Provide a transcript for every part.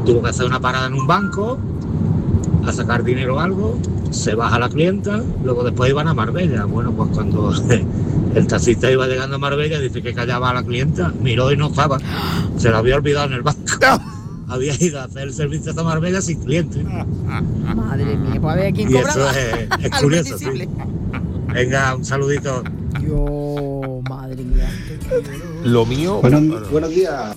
tuvo que hacer una parada en un banco a sacar dinero o algo, se baja la clienta, luego después iban a Marbella. Bueno, pues cuando el taxista iba llegando a Marbella, dice que callaba a la clienta, miró y no estaba, se la había olvidado en el banco. Había ido a hacer el servicio a Marbella sin cliente. Madre mía, pues a ver quién y cobra. eso es curioso, sí. Venga, un saludito. Yo, madre mía. Lo mío... Buenos días.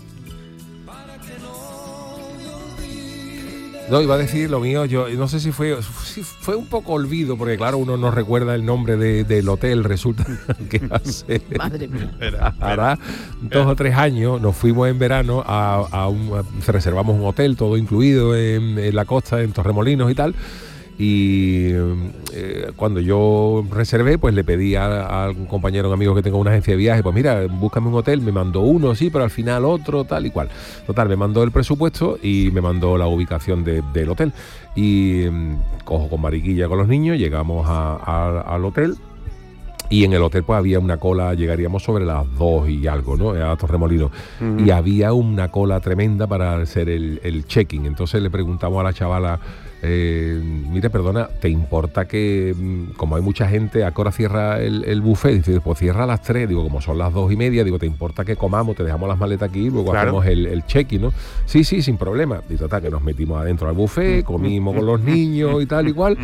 No, iba a decir lo mío, yo no sé si fue un poco olvido, porque claro, uno no recuerda el nombre del hotel, resulta que hace... Madre mía. Hará 2 o 3 años nos fuimos en verano reservamos un hotel, todo incluido en la costa, en Torremolinos y tal. Y cuando yo reservé, pues le pedí a un compañero, un amigo que tengo una agencia de viajes, pues mira, búscame un hotel. Me mandó uno, sí, pero al final otro, tal y cual. Total, me mandó el presupuesto y me mandó la ubicación del hotel. Y cojo con Mariquilla con los niños, llegamos al hotel. Y en el hotel pues había una cola, llegaríamos sobre las 2 y algo, ¿no? A Torremolinos. Y había una cola tremenda para hacer el check-in. Entonces le preguntamos a la chavala, mire, perdona, ¿te importa que, como hay mucha gente, a qué hora cierra el buffet? Dice, pues cierra a las 3, digo, como son las 2:30, digo, ¿te importa que comamos? Te dejamos las maletas aquí y luego hacemos el check-in, ¿no? Sí, sin problema. Y total, que nos metimos adentro al buffet, comimos con los niños y tal y cual.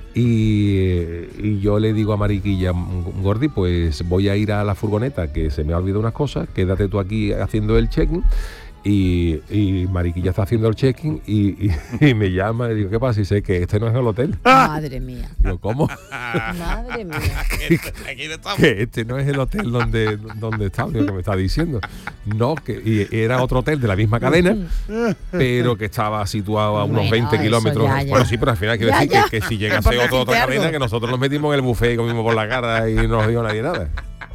Y yo le digo a Mariquilla, Gordi, pues voy a ir a la furgoneta, que se me ha olvidado unas cosas, quédate tú aquí haciendo el check-in. Y Mariquilla está haciendo el check-in y me llama y digo, ¿qué pasa? Y sé que este no es el hotel. Madre mía. Digo, ¿cómo? Madre mía. Que este no es el hotel donde estamos, que me está diciendo. No, que era otro hotel de la misma cadena, pero que estaba situado a unos 20 kilómetros. Ya. Bueno, sí, pero al final quiero decir que si llegase otra cadena, que nosotros nos metimos en el buffet y comimos por la cara y no nos dio nadie nada.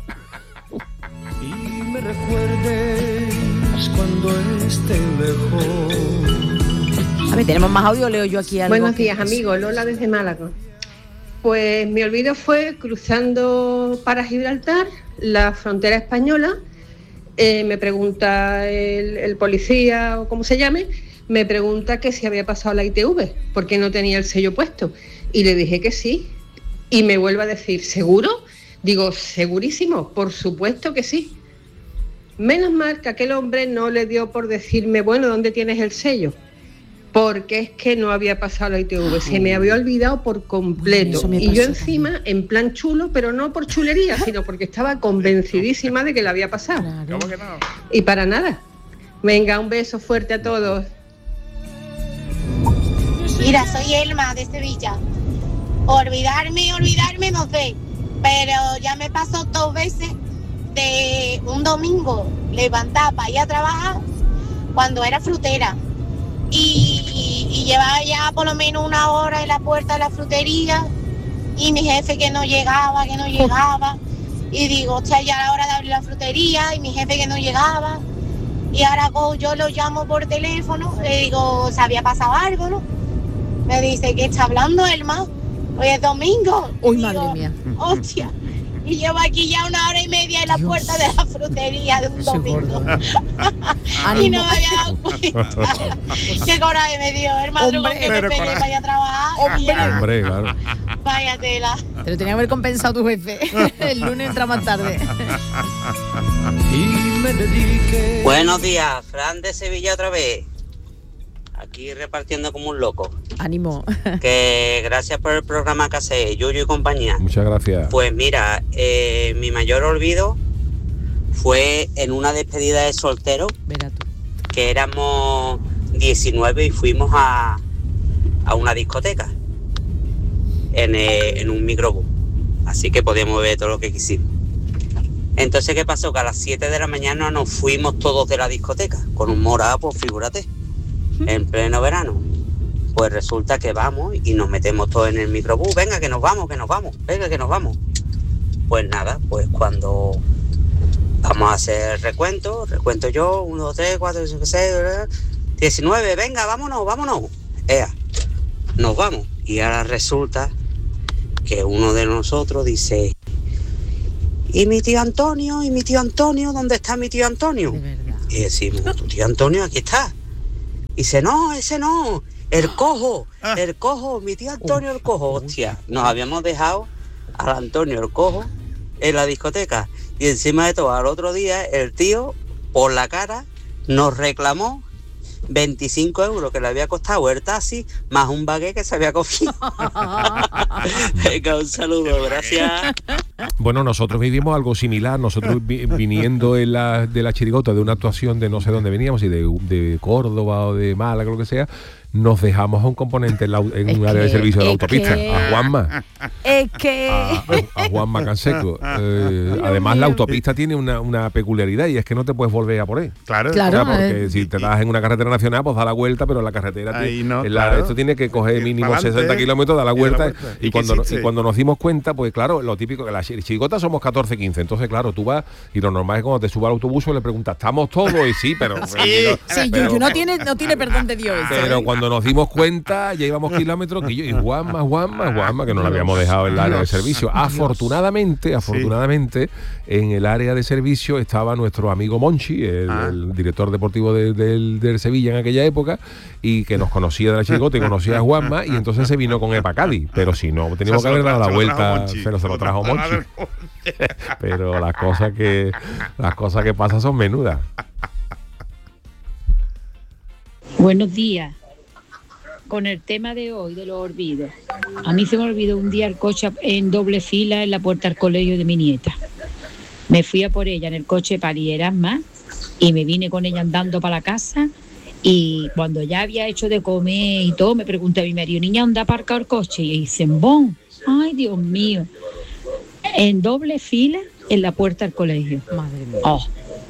Y me recuerdes cuando esté lejos. A ver, tenemos más audio, leo yo aquí algo. Buenos días, amigos. Lola desde Málaga. Pues mi olvido fue cruzando para Gibraltar, la frontera española. Me pregunta el policía o como se llame, me pregunta que si había pasado la ITV, porque no tenía el sello puesto. Y le dije que sí. Y me vuelve a decir, ¿seguro? Digo, segurísimo, por supuesto que sí. Menos mal que aquel hombre no le dio por decirme, bueno, ¿dónde tienes el sello? Porque es que no había pasado la ITV, se me había olvidado por completo. Y yo encima, en plan chulo, pero no por chulería, sino porque estaba convencidísima de que la había pasado. ¿Cómo que no? Y para nada. Venga, un beso fuerte a todos. Mira, soy Elma de Sevilla. Olvidarme, no sé, pero ya me pasó 2 veces de un domingo levantar para ir a trabajar cuando era frutera y llevaba ya por lo menos 1 hora en la puerta de la frutería y mi jefe que no llegaba y digo, hostia, ya era hora de abrir la frutería y mi jefe que no llegaba y ahora yo lo llamo por teléfono, le digo, ¿se había pasado algo, no? Me dice, ¿qué está hablando, Elma? Hoy es domingo. Uy, digo, madre mía. Hostia. Y llevo aquí ya 1 hora y media en la puerta de la frutería de un domingo. Y no me había dado cuenta. Qué coraje me dio el madrugón que me esperé para ir a trabajar. Hombre, claro. Vaya tela. Te lo tenía que haber compensado tu jefe. El lunes entra más tarde. Buenos días, Fran de Sevilla otra vez. Aquí repartiendo como un loco. Ánimo. Que gracias por el programa que hace Yuyu y compañía. Muchas gracias. Pues mira, mi mayor olvido fue en una despedida de soltero. Verá tú. Que éramos 19 y fuimos a una discoteca en un microbús. Así que podíamos ver todo lo que quisimos. Entonces, ¿qué pasó? Que a las 7 de la mañana nos fuimos todos de la discoteca. Con un morado, pues figúrate. En pleno verano. Pues resulta que vamos y nos metemos todos en el microbús. Venga, que nos vamos, venga, que nos vamos. Pues nada, pues cuando vamos a hacer recuento yo, 1, 2, 3, 4, 5, 6, 19, venga, vámonos. Nos vamos. Y ahora resulta que uno de nosotros dice, ¿y mi tío Antonio? ¿Dónde está mi tío Antonio? Y decimos, ¿tu tío Antonio aquí está? Y dice, no, ese no, el cojo, mi tío Antonio el cojo. Hostia, nos habíamos dejado al Antonio el cojo en la discoteca. Y encima de todo, al otro día, el tío, por la cara, nos reclamó 25 euros que le había costado el taxi, más un baguette que se había cogido. Venga, un saludo, gracias. Bueno, nosotros vivimos algo similar. Nosotros viniendo de la chirigota de una actuación de no sé dónde veníamos, y de Córdoba o de Málaga, lo que sea, nos dejamos a un componente en un área de servicio de la autopista, a Juanma. Es que... A Juanma Canseco. Además, la autopista tiene una peculiaridad, y es que no te puedes volver a por él. Claro. O sea, porque si te das en una carretera nacional, pues da la vuelta, pero en la carretera esto tiene que coger mínimo 60 kilómetros, da la vuelta. Y cuando nos dimos cuenta, pues claro, lo típico, que la chirigota somos 14, 15. Entonces, claro, tú vas, y lo normal es cuando te subas al autobús le preguntas, ¿estamos todos? Y sí, pero... Sí, Yuyu, no tiene perdón de Dios. Pero cuando nos dimos cuenta, ya íbamos kilómetros, y Juanma, que no lo habíamos dejado en el área de servicio. Afortunadamente, en el área de servicio estaba nuestro amigo Monchi, el director deportivo del Sevilla en aquella época, y que nos conocía de la chirigota y conocía a Juanma, y entonces se vino con él para Cádiz. Pero si no, teníamos que haber dado la vuelta, pero se lo trajo Monchi. Pero las cosas que pasan son menudas. Buenos días. Con el tema de hoy, de los olvidos. A mí se me olvidó un día el coche en doble fila en la puerta del colegio de mi nieta. Me fui a por ella en el coche para Erasmus y me vine con ella andando para la casa, y cuando ya había hecho de comer y todo, me pregunté a mi marido, niña, ¿dónde ha aparcado el coche? Y dicen, ¡bom! ¡Ay, Dios mío! En doble fila en la puerta del colegio. Madre mía. Oh.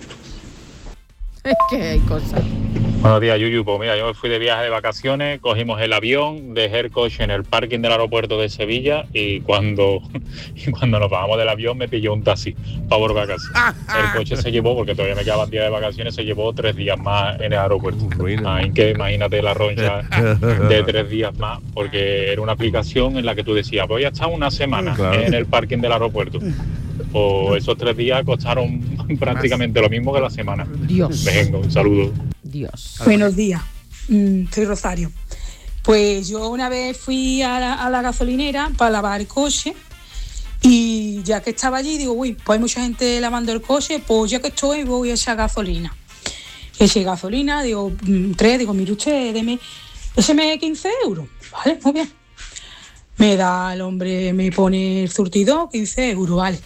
Es que hay cosas. Buenos días, Yuyu. Pues mira, yo me fui de viaje de vacaciones, cogimos el avión, dejé el coche en el parking del aeropuerto de Sevilla, y cuando nos bajamos del avión me pilló un taxi para volver a casa. El coche se llevó, porque todavía me quedaban días de vacaciones, se llevó 3 días más en el aeropuerto. Que imagínate la roncha de 3 días más, porque era una aplicación en la que tú decías, voy a estar una semana en el parking del aeropuerto. O esos 3 días costaron prácticamente lo mismo que la semana. Dios. Venga, un saludo. Dios. Buenos días, soy Rosario. Pues yo una vez fui a la gasolinera para lavar el coche, y ya que estaba allí digo, uy, pues hay mucha gente lavando el coche, pues ya que estoy voy a echar gasolina. Eché gasolina, digo, 3, digo, mire usted, écheme 15 euros. Vale, muy bien. Me da el hombre, me pone el surtidor, 15 euros, vale.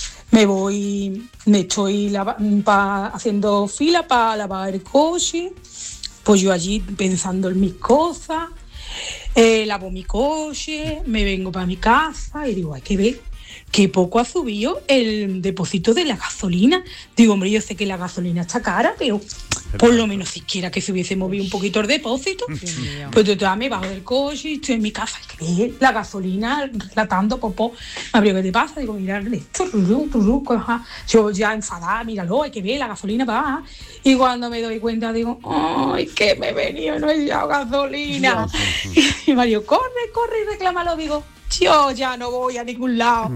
Me estoy haciendo fila para lavar el coche, pues yo allí pensando en mis cosas, lavo mi coche, me vengo para mi casa y digo, hay que ver que poco ha subido el depósito de la gasolina. Digo, hombre, yo sé que la gasolina está cara, pero por lo menos siquiera que se hubiese movido un poquito el depósito. Pues yo me bajo del coche y estoy en mi casa, hay que ver la gasolina relatando, popó. Me abrió, ¿qué te pasa? Digo, mira esto, yo ya enfadada, míralo, hay que ver la gasolina baja. Y cuando me doy cuenta digo, ¡ay, que me he venido, no he echado gasolina! Y Mario, corre y reclámalo. Digo, yo ya no voy a ningún lado.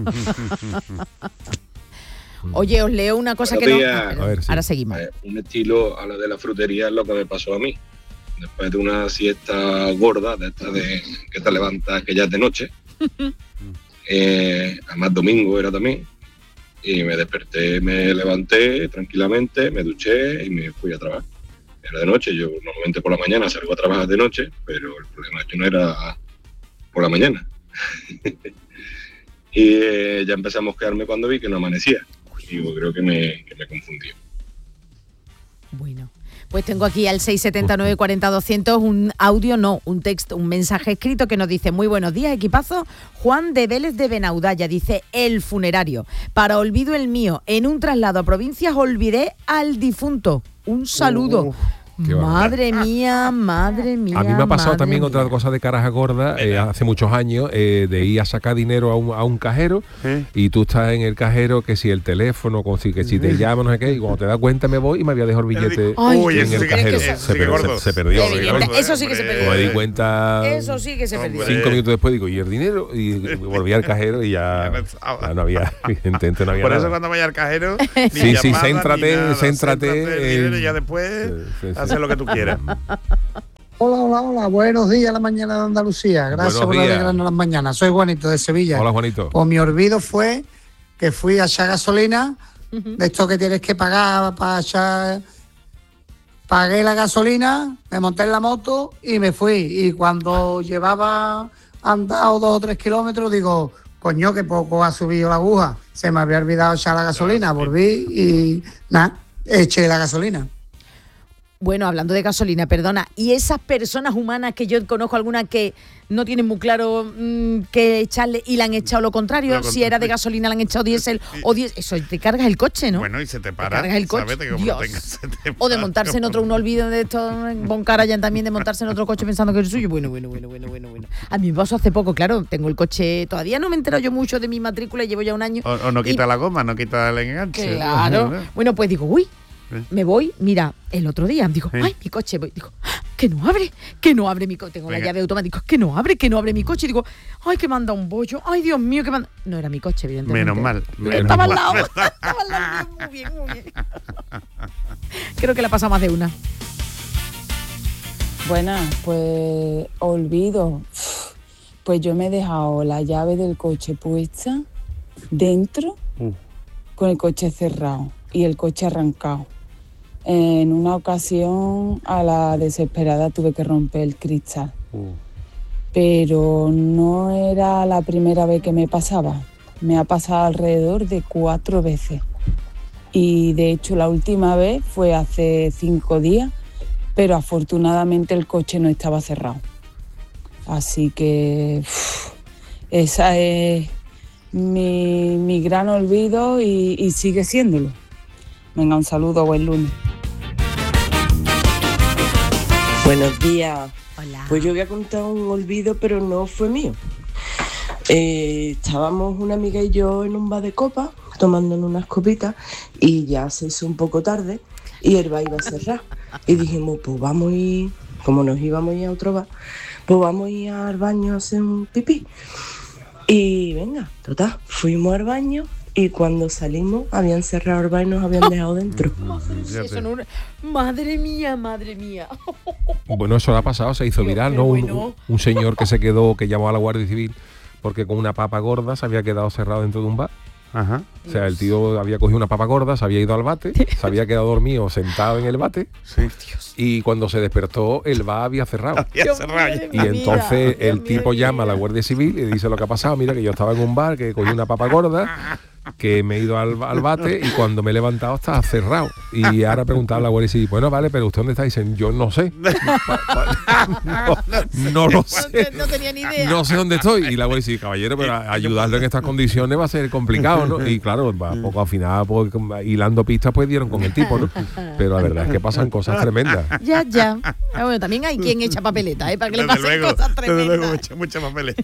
Oye, os leo una cosa que no... A ver, ahora seguimos. Un estilo a la de la frutería es lo que me pasó a mí. Después de una siesta gorda, de esta de que te levantas, que ya es de noche, además domingo era también, y me desperté, me levanté tranquilamente, me duché y me fui a trabajar. Era de noche, yo normalmente por la mañana salgo a trabajar de noche, pero el problema es que no era por la mañana. Y ya empecé a mosquearme cuando vi que no amanecía. Digo, creo que me confundí. Bueno, pues tengo aquí al 679 40 200 un texto, un mensaje escrito que nos dice: muy buenos días, equipazo. Juan de Vélez de Benaudalla dice: el funerario. Para olvido el mío, en un traslado a provincias olvidé al difunto. Un saludo. Madre mía. A mí me ha pasado también otra cosa de caraja gorda, hace muchos años, de ir a sacar dinero a un cajero, y tú estás en el cajero, que si el teléfono, que si te llama, no sé qué, y cuando te das cuenta me voy y me había dejado el billete en el cajero. Se perdió. Eso sí que se perdió. Me di cuenta. Eso sí que se perdió. 5 minutos después digo, ¿y el dinero? Y volví al cajero y ya no había, evidentemente no había Por nada. eso cuando vaya al cajero, céntrate y ya después hacer lo que tú quieras. hola. Buenos días a la mañana de Andalucía. Gracias Buenos por días. alegrarnos las mañanas. Soy Juanito de Sevilla. Hola, Juanito. Pues mi olvido fue que fui a echar gasolina, de esto que tienes que pagar para echar. Pagué la gasolina, me monté en la moto y me fui. Y cuando llevaba andado 2 o 3 kilómetros, digo, coño, que poco ha subido la aguja. Se me había olvidado echar la gasolina. Volví y nada, eché la gasolina. Bueno, hablando de gasolina, perdona, y esas personas humanas que yo conozco, algunas que no tienen muy claro qué echarle y le han echado lo contrario, si era de gasolina le han echado diésel o diésel, eso te cargas el coche, ¿no? Bueno, y se te para, cargas el coche, ¿sabes? De que como Dios. tengas, se te O de para. montarse en otro, un olvido de esto, Boncarayán también, de montarse en otro coche pensando que es suyo. Bueno. A mí me pasó hace poco, claro, tengo el coche, todavía no me he enterado yo mucho de mi matrícula, llevo ya un año. O no quita la goma, no quita el enganche. Claro. Bueno, pues digo, uy, me voy, mira, el otro día, digo, ay, mi coche, voy, digo, que no abre mi coche, tengo la llave automática, que no abre mi coche, digo, ay, que manda un bollo, ay, Dios mío, que manda. No era mi coche, evidentemente. Menos mal. Estaba al lado, muy bien. Creo que la pasa más de una. Buenas, pues olvido. Pues yo me he dejado la llave del coche puesta dentro con el coche cerrado y el coche arrancado. En una ocasión, a la desesperada, tuve que romper el cristal. Pero no era la primera vez que me pasaba. Me ha pasado alrededor de 4 veces. Y de hecho la última vez fue hace 5 días, pero afortunadamente el coche no estaba cerrado. Así que esa es mi gran olvido y sigue siéndolo. Venga, un saludo, buen lunes. Buenos días. Hola. Pues yo voy a contar un olvido, pero no fue mío. Estábamos una amiga y yo en un bar de copas, tomándonos unas copitas, y ya se hizo un poco tarde y el bar iba a cerrar. Y dijimos, pues vamos a ir, como nos íbamos a ir a otro bar, pues vamos a ir al baño a hacer un pipí. Y venga, total, fuimos al baño y cuando salimos habían cerrado el bar y nos habían dejado dentro. Madre mía. Bueno, eso le ha pasado, se hizo viral, ¿no? Un señor que se quedó, que llamó a la Guardia Civil porque con una papa gorda se había quedado cerrado dentro de un bar. Ajá. O sea, el tío había cogido una papa gorda, se había ido al bate, se había quedado dormido sentado en el bate, y cuando se despertó el bar había cerrado. Y entonces el tipo llama a la Guardia Civil y dice lo que ha pasado, mira que yo estaba en un bar, que cogí una papa gorda, que me he ido al bate y cuando me he levantado estaba cerrado. Y ahora preguntaba a la Guardia Civil, bueno, vale, pero ¿usted dónde está? Dicen, yo no sé. No lo sé. No tenía ni idea. No sé dónde estoy. Y la Guardia Civil, caballero, pero ayudarlo en estas condiciones va a ser complicado, ¿no? Y claro, poco al final, pues, hilando pistas, pues dieron con el tipo, ¿no? Pero la verdad es que pasan cosas tremendas. Ya. Bueno, también hay quien echa papeleta, para que le pasen cosas tremendas. Desde luego, mucha papeleta.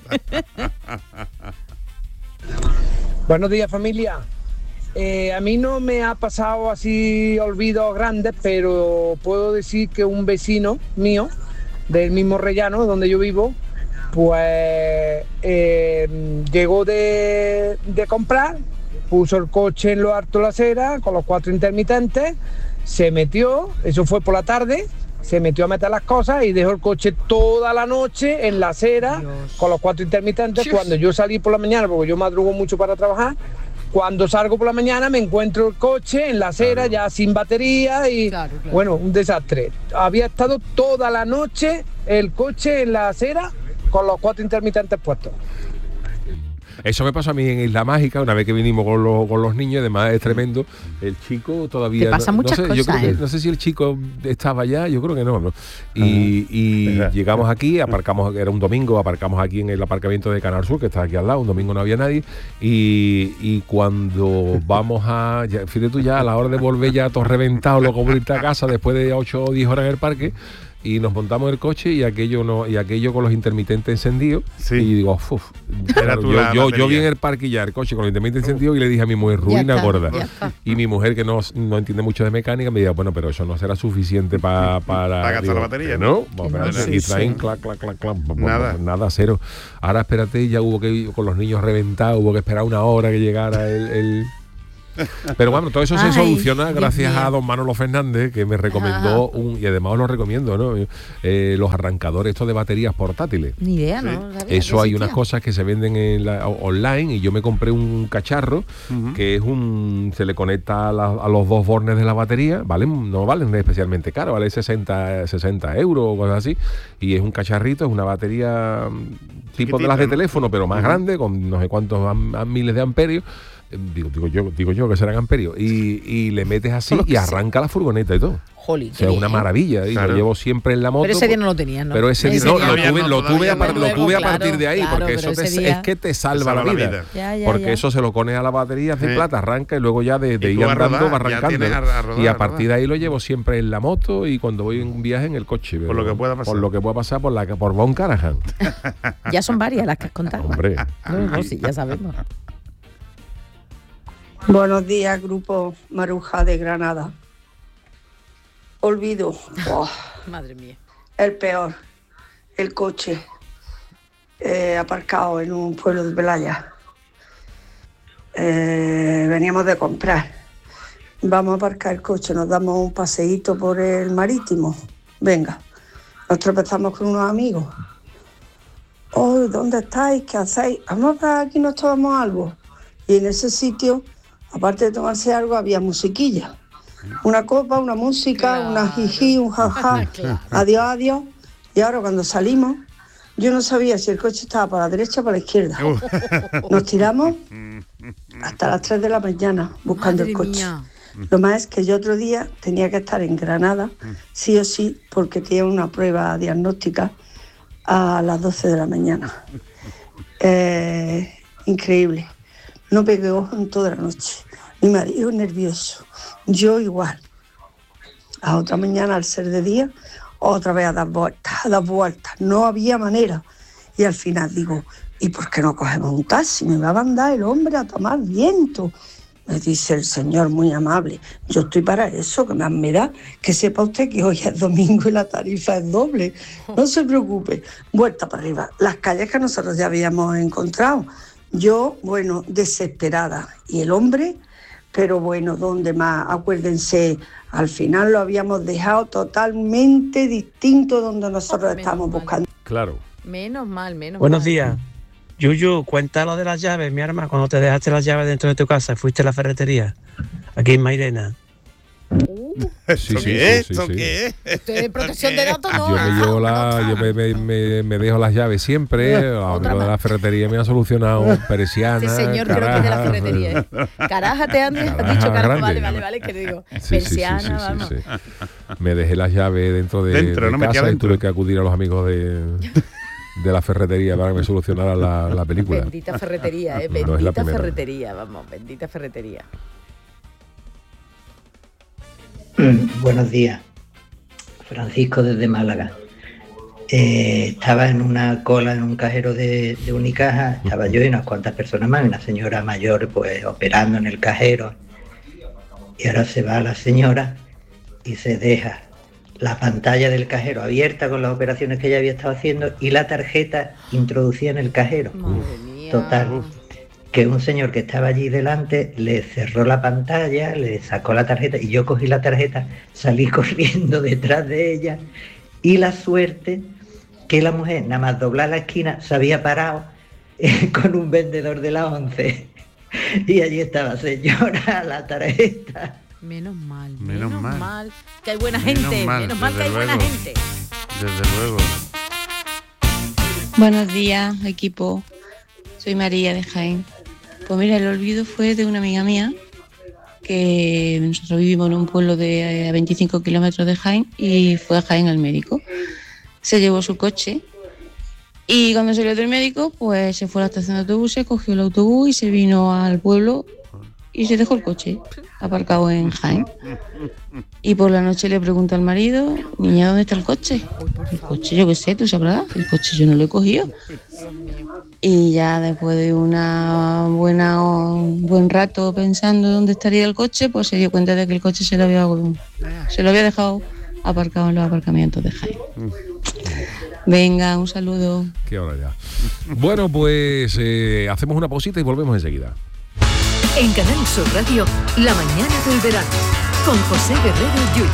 Buenos días, familia. A mí no me ha pasado así olvidos grandes, pero puedo decir que un vecino mío, del mismo rellano donde yo vivo, pues llegó de comprar, puso el coche en lo alto de la acera con los 4 intermitentes, se metió, eso fue por la tarde, se metió a meter las cosas y dejó el coche toda la noche en la acera con los 4 intermitentes. Cuando yo salí por la mañana, porque yo madrugo mucho para trabajar, cuando salgo por la mañana me encuentro el coche en la acera ya sin batería y bueno, un desastre. Había estado toda la noche el coche en la acera con los 4 intermitentes puestos. Eso me pasó a mí en Isla Mágica, una vez que vinimos con los niños, además es tremendo. El chico todavía... Te pasan muchas cosas, yo creo que, no sé si el chico estaba allá, yo creo que no. Y llegamos aquí, aparcamos, era un domingo, aparcamos aquí en el aparcamiento de Canal Sur, que está aquí al lado, un domingo no había nadie, y cuando vamos fíjate tú ya, a la hora de volver ya todo reventado, luego volverte a casa después de 8 o 10 horas en el parque, y nos montamos en el coche y aquello con los intermitentes encendidos, y digo, claro, yo vi en el parque ya el coche con los intermitentes encendidos y le dije a mi mujer, ruina gorda, y mi mujer que no entiende mucho de mecánica me dijo, bueno, pero eso no será suficiente para gastar la batería, ¿no? Y traen clac, nada, cero. Ahora espérate, ya hubo que ir con los niños reventados, hubo que esperar una hora que llegara el Pero bueno, todo eso se Ay, soluciona Dios gracias mío. a don Manolo Fernández, que me recomendó y además os lo recomiendo, ¿no? Los arrancadores estos de baterías portátiles. Ni idea, ¿no? ¿Sabía que Eso hay existía? unas cosas que se venden online y yo me compré un cacharro que es se le conecta a los dos bornes de la batería, no valen especialmente caro, vale 60 euros o cosas así, y es un cacharrito, es una batería tipo de las de teléfono, pero más grande, con no sé cuántos miles de amperios. Digo yo que serán amperios, y le metes así y arranca la furgoneta y todo. Jolín, O sea, es una maravilla, y lo llevo siempre en la moto. Pero ese día no lo tenías, ¿no? Pero ese día lo tuve a partir de ahí, claro, porque eso es que te salva la vida. Ya, porque ya. eso se lo pones a la batería de plata, arranca, y luego ya de ir tú a andando rodar, va ya arrancando. tienes a rodar, Y a partir de ahí lo llevo siempre en la moto y cuando voy en un viaje en el coche. Por lo que pueda pasar. Por lo que pueda pasar por Von Karajan. Ya son varias las que has contado. Hombre. No, sí, ya sabemos. Buenos días, grupo Maruja de Granada. Olvido. Oh, Madre mía. el peor. El coche aparcado en un pueblo de Pelaya. Veníamos de comprar. Vamos a aparcar el coche, nos damos un paseíto por el marítimo. Venga, nos tropezamos con unos amigos. Oh, ¿dónde estáis? ¿Qué hacéis? Vamos para aquí, nos tomamos algo. Y en ese sitio, aparte de tomarse algo, había musiquilla. Una copa, una música, una jiji, un jaja, adiós, adiós. Y ahora cuando salimos, yo no sabía si el coche estaba para la derecha o para la izquierda. Nos tiramos hasta las 3 de la mañana buscando Madre el coche. mía. Lo más es que yo otro día tenía que estar en Granada, sí o sí, porque tenía una prueba diagnóstica a las 12 de la mañana. Increíble. No pegué ojo en toda la noche. Mi marido nervioso. Yo igual. A otra mañana, al ser de día, otra vez a dar vueltas. No había manera. Y al final digo, ¿y por qué no cogemos un taxi? Me va a mandar el hombre a tomar viento. Me dice el señor muy amable, yo estoy para eso, que más me da, que sepa usted que hoy es domingo y la tarifa es doble. No se preocupe. Vuelta para arriba. Las calles que nosotros ya habíamos encontrado. Yo, bueno, desesperada. Y el hombre, pero bueno, ¿dónde más? Acuérdense, al final lo habíamos dejado totalmente distinto donde nosotros estábamos buscando. Claro. Menos mal. Buenos días. Yuyu, cuenta lo de las llaves, mi arma, cuando te dejaste las llaves dentro de tu casa, fuiste a la ferretería, aquí en Mairena. Sí. ¿Esto qué es? ¿Esto es protección de datos? No. Yo me llevo me dejo las llaves siempre. Lo de la ferretería me ha solucionado persiana. Sí, señor, creo que es de la ferretería. Caraja, te han dicho caraja. Vale, que te digo. Persiana, vamos. Sí. Me dejé las llaves dentro de casa y tuve que acudir a los amigos de la ferretería para que me solucionara la película. Bendita ferretería, No es la bendita primera. ferretería, vamos, bendita ferretería. Buenos días, Francisco desde Málaga. Estaba en una cola en un cajero de Unicaja, estaba yo y unas cuantas personas más, una señora mayor pues operando en el cajero, y ahora se va la señora y se deja la pantalla del cajero abierta con las operaciones que ella había estado haciendo y la tarjeta introducida en el cajero. Total, que un señor que estaba allí delante le cerró la pantalla, le sacó la tarjeta y yo cogí la tarjeta, salí corriendo detrás de ella, y la suerte que la mujer, nada más doblar la esquina, se había parado con un vendedor de la 11 y allí estaba, señora, la tarjeta. Menos mal. Que hay Menos buena gente, mal, menos mal que hay desde buena luego. gente. Desde luego. Buenos días, equipo. Soy María de Jaén. Pues mira, el olvido fue de una amiga mía, que nosotros vivimos en un pueblo de 25 kilómetros de Jaén, y fue a Jaén al médico. Se llevó su coche y cuando salió del médico, pues se fue a la estación de autobuses, cogió el autobús y se vino al pueblo y se dejó el coche aparcado en Jaén. Y por la noche le pregunta al marido, niña, ¿dónde está el coche? El coche, yo qué sé, tú sabrás, el coche yo no lo he cogido. Y ya después de un buen rato pensando dónde estaría el coche, pues se dio cuenta de que el coche se lo había dejado aparcado en los aparcamientos de Jaén. Venga, un saludo. Qué hora ya. Bueno, pues hacemos una pausita y volvemos enseguida. En Canal Sur Radio, La mañana del verano, con José Guerrero Yuyu.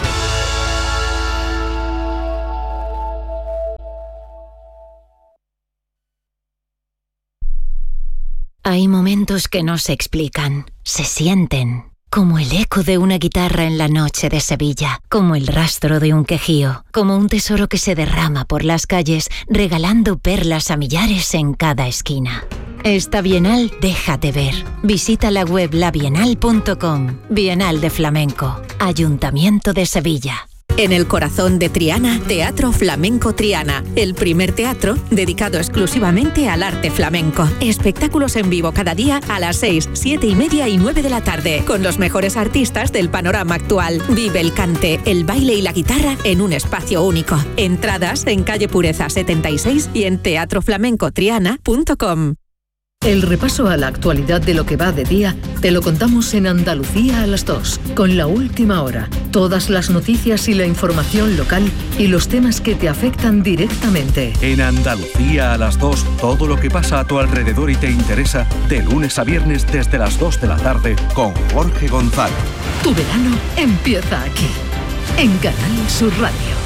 Hay momentos que no se explican, se sienten, como el eco de una guitarra en la noche de Sevilla, como el rastro de un quejío, como un tesoro que se derrama por las calles, regalando perlas a millares en cada esquina. Esta Bienal déjate ver. Visita la web labienal.com. Bienal de Flamenco. Ayuntamiento de Sevilla. En el corazón de Triana, Teatro Flamenco Triana, el primer teatro dedicado exclusivamente al arte flamenco. Espectáculos en vivo cada día a las 6, 7 y media y 9 de la tarde, con los mejores artistas del panorama actual. Vive el cante, el baile y la guitarra en un espacio único. Entradas en calle Pureza 76 y en teatroflamencotriana.com. El repaso a la actualidad de lo que va de día te lo contamos en Andalucía a las 2, con La Última Hora. Todas las noticias y la información local y los temas que te afectan directamente. En Andalucía a las 2, todo lo que pasa a tu alrededor y te interesa, de lunes a viernes desde las 2 de la tarde con Jorge González. Tu verano empieza aquí, en Canal Sur Radio.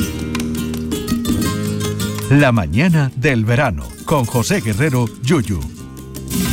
La mañana del verano, con José Guerrero Yuyu.